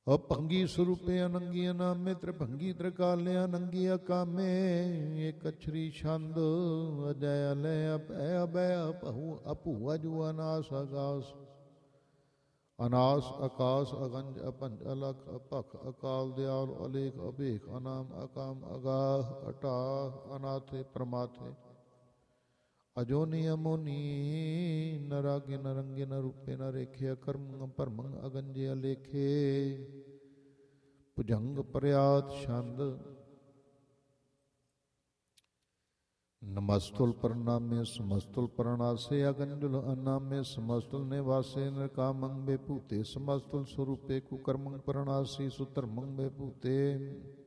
ਅਭੰਗੀ ਸਰੂਪੇ ਅਨੰਗੀ ਅਨਾਮੇ ਤ੍ਰਿਭੰਗੀ ਤ੍ਰਿਕਾਲੇ ਅਨੰਗੀ ਅਕਾਮੇ ਏਕ ਅਛਰੀ ਛੰਦ ਅਜੈ ਅਲੈ ਅਪੈ ਅਬੈ ਅਪਹੁ ਅਪੂ ਅਜੂ ਅਨਾਸ ਆਗਾਸ ਅਨਾਸ ਆਕਾਸ ਅਗੰਜ ਅਪੰਜ ਅਲਖ ਅਪਖ ਅਕਾਲ ਦਿਆਲ ਅਲੇਖ ਅਭੇਖ ਅਨਾਮ ਅਕਾਮ ਅਗਾਹ ਅਟਾਹ ਅਨਾਥੇ ਪ੍ਰਮਾਥੇ ਅਜੋਨੀ ਅਮੋਨੀ ਨਰਾਗੇ ਨਰੰਗੇ ਨ ਰੂਪੇ ਨ ਰੇਖੇ ਅਕਰਮ ਭਰਮੰ ਅਗੰਜੇ ਅਲੇਖੇ ਭੁਜੰਗ ਪ੍ਰਿਆਤ ਛੰਦ ਨਮਸਤੁਲ ਪ੍ਰਣਾਮੇ ਸਮਸਤੁਲ ਪ੍ਰਣਾਸੇ ਅਗੰਜੁਲ ਅਨਾਮੇ ਸਮਸਤੁਲ ਨਿਵਾਸੇ ਨਿਰਕਾਮੰ ਬੇਭੂਤੇ ਸਮਸਤੁਲ ਸਰੂਪੇ ਕੁਕਰਮੰ ਪ੍ਰਣਾਸੀ ਸੁਧਰਮੰ ਬੇਭੂਤੇ